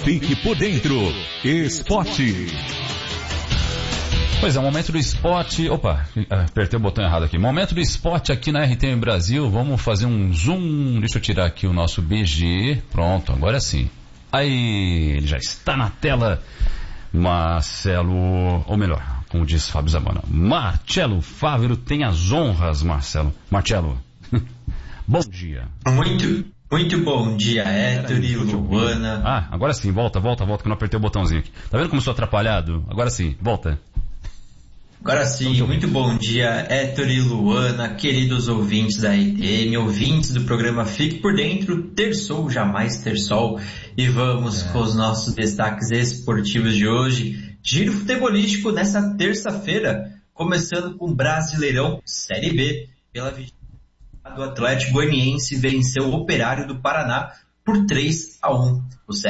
Fique por dentro. Esporte. Pois é, o momento do esporte. Opa, apertei o botão errado aqui. Momento do esporte aqui na RTM Brasil. Vamos fazer um zoom. Deixa eu tirar aqui o nosso BG. Pronto, agora sim. Aí, ele já está na tela. Marcelo, ou melhor, como diz Fábio Zamana, Marcelo Fávero tem as honras, Marcelo. Marcelo, bom dia. Muito bom dia, Héctor e Luana. Ah, agora sim, volta, que eu não apertei o botãozinho aqui. Tá vendo como eu sou atrapalhado? Agora sim, volta. Agora sim, muito bom dia, Héctor e Luana, queridos ouvintes da RTM, ouvintes do programa Fique por Dentro, terçou, jamais terçol, e vamos com os nossos destaques esportivos de hoje. Giro futebolístico nessa terça-feira, começando com Brasileirão Série B, pela vitória do Atlético Goianiense venceu o Operário do Paraná por 3-1. O